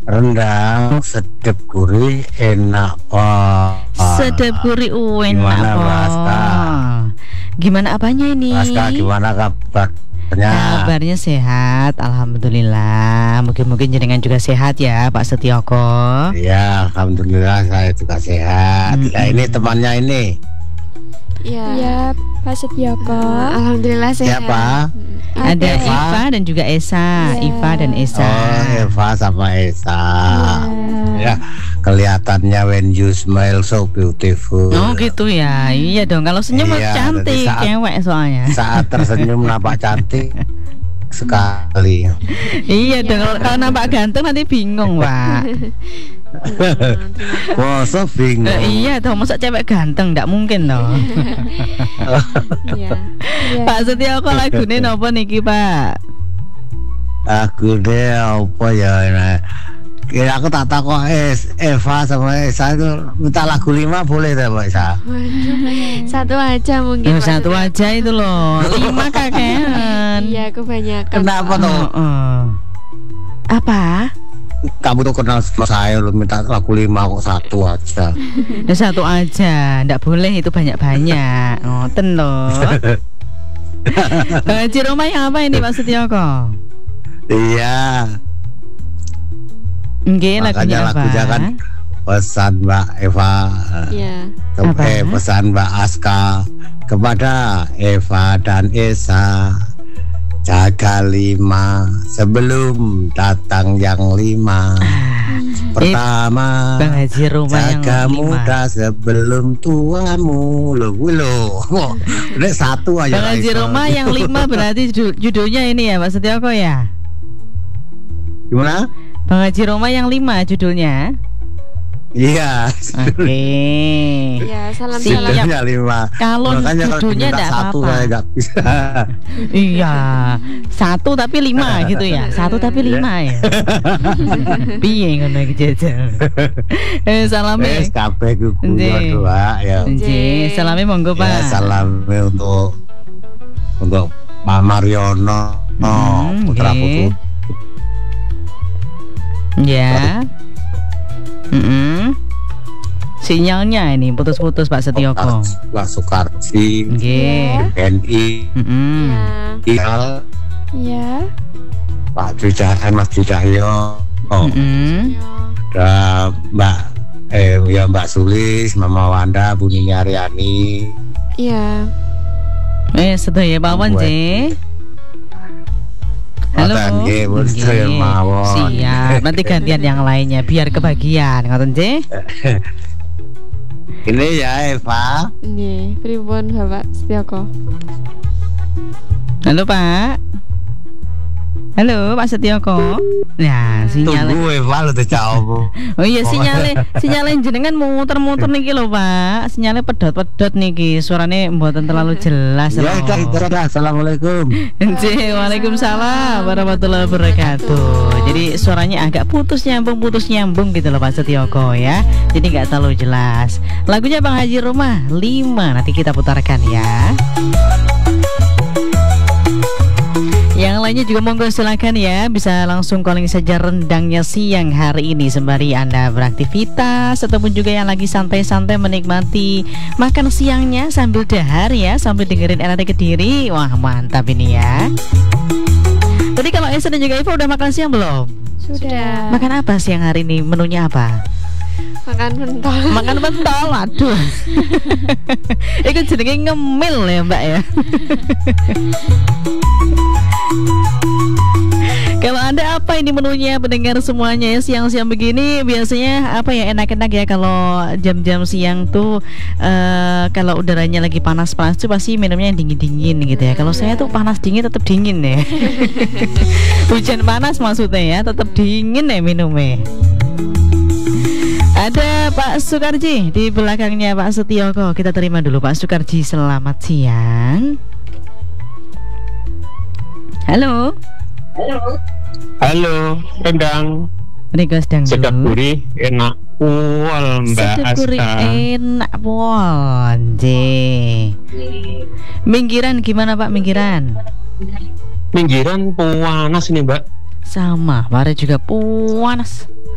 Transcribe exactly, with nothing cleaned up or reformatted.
Rendang sedep gurih enak pak. Sedep gurih uh, enak Gimana po. Mbak Aska? Gimana apanya ini? Mbak Aska gimana kabarnya? Kabarnya sehat, alhamdulillah. Mungkin-mungkin jenengan juga sehat ya Pak Setioko. Iya, alhamdulillah saya juga sehat. Mm-mm. Ya ini temannya ini. Iya, Ya, Pak Setioko. alhamdulillah sehat. Siapa? Ada Eva. Iva dan juga Esa. Iya. Iva dan Esa. Oh, Eva sama Esa. Iya. Ya, kelihatannya when you smile so beautiful. Oh gitu ya. Iya dong. Kalau senyum Iya, cantik, jadi saat- cewek soalnya. Saat tersenyum nampak cantik sekali. Iya dong. Kalau, kalau nampak ganteng nanti bingung, Pak. Masa bingung. Eh, iya dong. Masa cewek ganteng? Nggak mungkin dong. Iya. Iya. Pak Setioko lagune nopo niki, Pak? Aku deh apa ya nah. Kira aku tak tahu es Eva sama Esa itu minta lagu lima boleh tak Mbak Esa? Waduh, satu aja mungkin. Eh, Pak satu Setioko. aja itu loh. Lima kakean. Iya, kebanyakan. Kenapa Pak. tuh? Oh, oh. Apa? Kamu tuh kenal sama saya lu minta lagu lima kok satu aja. Ya satu aja, ndak boleh itu banyak-banyak. Ngoten loh. Bang Haji Roma yang apa ini Pak Setioko? Iya. Nggih, lagunya Makanya apa? lagunya kan pesan Mbak Eva. Iya. Ke- Apa? Eh, pesan Mbak Aska kepada Eva dan Esa. Jaga lima sebelum datang yang lima. Pertama, Bang Haji Roma yang jaga lima. muda sebelum tuamu. Loh, gue loh. Wah, ini satu aja. Bang Haji Iso. Roma yang lima berarti ju- judulnya ini ya Pak Setioko ya? Gimana? Bang Haji Roma yang lima judulnya. Iya. Oke. Iya, salam Siap. salam. Judulnya lima. Kalau Makanya kalau judulnya diminta enggak satu apa-apa. saya nggak bisa. Iya, satu tapi lima gitu ya. Satu tapi lima ya. Piye ngono iki jajal. Eh salame. Wes kabeh kuku Nggih. doa ya. Nggih, salame monggo Ya, Pak. salamnya untuk untuk Pak Mariono, oh, Hmm, putra nggih. putri Ya. Mm-mm. Sinyalnya ini putus-putus Pak Setioko. Pak Soekarji, Nggih. N I, Mm-mm. Iya. Ilal, Ya. Pak Cahyo, Mas Cahyo, oh, Mm-mm. ada Mbak eh ya Mbak Sulis, Mama Wanda, Bu Nini Aryani. Iya. Eh sedaya pawon nggih. Halo. Ngoten nggih, pun sedaya Nggih. mawon. Siap. Nanti gantian yang lainnya biar kebagian, ngoten nggih. Ini ya Eva. Nggih, pripun Bapak Setioko? Halo Pak. Halo Pak Setioko. Nah, sinyalnya. Tunggu Eva lu dijawab. Oh iya sinyalnya, sinyalnya jenengan muter-muter niki lho Pak. Sinyalnya pedot-pedot niki. Suaranya mboten terlalu jelas. Ya lho. udah, itu udah. Assalamualaikum. Nggih, Waalaikumsalam warahmatullahi wabarakatuh. Jadi suaranya agak putus nyambung, putus nyambung gitu loh Pak Setioko ya. Jadi nggak terlalu jelas. Lagunya Bang Haji Roma lima nanti kita putarkan ya. Yang lainnya juga monggo silakan ya, bisa langsung calling saja rendangnya siang hari ini sembari Anda beraktivitas ataupun juga yang lagi santai-santai menikmati makan siangnya sambil dahar ya, sambil dengerin R R T Kediri. Wah, mantap ini ya. Tadi kalau Esa dan juga Eva udah makan siang belum? Sudah. Makan apa siang hari ini? Menunya apa? Makan pentol. Makan pentol, aduh. Itu jenenge ngemil ya Mbak ya. Kalau Anda apa ini menunya pendengar semuanya ya siang-siang begini biasanya apa ya enak-enak ya kalau jam-jam siang tuh uh, kalau udaranya lagi panas-panas tuh pasti minumnya yang dingin-dingin gitu ya. Kalau saya tuh panas dingin tetap dingin ya. Hujan panas maksudnya ya tetap dingin ya minumnya. Ada Pak Sukarji di belakangnya Pak Setioko. Kita terima dulu Pak Sukarji. Selamat siang. Halo. Halo, rendang Request dangdut. sedap gurih, enak pol Mbak Sedap gurih, Aska. enak pol. Minggiran gimana Pak minggiran? Minggiran panas ini Mbak. Sama, Mare juga panas.